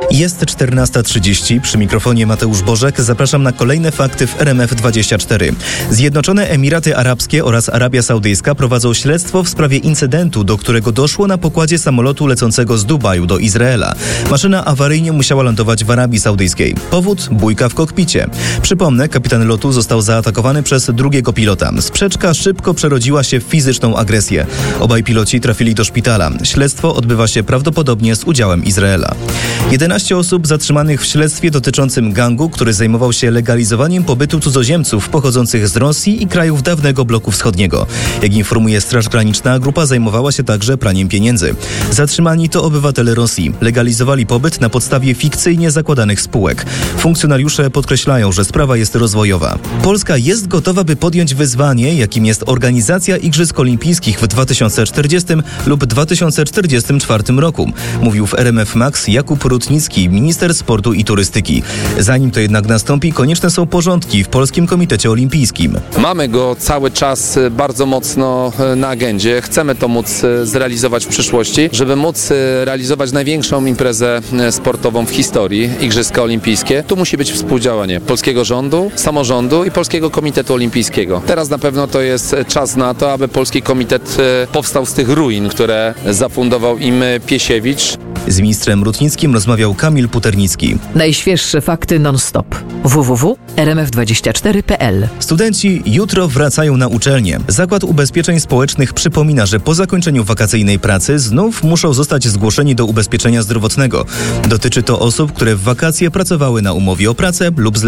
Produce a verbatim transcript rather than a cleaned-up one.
Jest czternasta trzydzieści, przy mikrofonie Mateusz Bożek. Zapraszam na kolejne fakty w R M F dwadzieścia cztery. Zjednoczone Emiraty Arabskie oraz Arabia Saudyjska prowadzą śledztwo w sprawie incydentu, do którego doszło na pokładzie samolotu lecącego z Dubaju do Izraela. Maszyna awaryjnie musiała lądować w Arabii Saudyjskiej. Powód? Bójka w kokpicie. Przypomnę, kapitan lotu został zaatakowany przez drugiego pilota. Sprzeczka szybko przerodziła się w fizyczną agresję. Obaj piloci trafili do szpitala. Śledztwo odbywa się prawdopodobnie z udziałem Izraela. jedenaście osób zatrzymanych w śledztwie dotyczącym gangu, który zajmował się legalizowaniem pobytu cudzoziemców pochodzących z Rosji i krajów dawnego bloku wschodniego. Jak informuje Straż Graniczna, grupa zajmowała się także praniem pieniędzy. Zatrzymani to obywatele Rosji. Legalizowali pobyt na podstawie fikcyjnie zakładanych spółek. Funkcjonariusze podkreślają, że sprawa jest rozwojowa. Polska jest gotowa, by podjąć wyzwanie, jakim jest organizacja Igrzysk Olimpijskich w dwa tysiące czterdziestym lub dwa tysiące czterdziestym czwartym roku, mówił w R M F Max Jakub Rutnicki, minister sportu i turystyki. Zanim to jednak nastąpi, konieczne są porządki w Polskim Komitecie Olimpijskim. Mamy go cały czas bardzo mocno na agendzie. Chcemy to móc zrealizować w przyszłości, żeby móc realizować największą imprezę sportową w historii, Igrzyska Olimpijskie. Tu musi być współdziałanie polskiego rządu, samorządu i Polskiego Komitetu Olimpijskiego. Teraz na pewno to jest czas na to, aby Polski Komitet powstał z tych ruin, które zafundował im Piesiewicz. Z ministrem Rutnickim rozmawiał Kamil Puternicki. Najświeższe fakty non-stop. w w w kropka r m f dwadzieścia cztery kropka p l. Studenci jutro wracają na uczelnię. Zakład Ubezpieczeń Społecznych przypomina, że po zakończeniu wakacyjnej pracy znów muszą zostać zgłoszeni do ubezpieczenia zdrowotnego. Dotyczy to osób, które w wakacje pracowały na umowie o pracę lub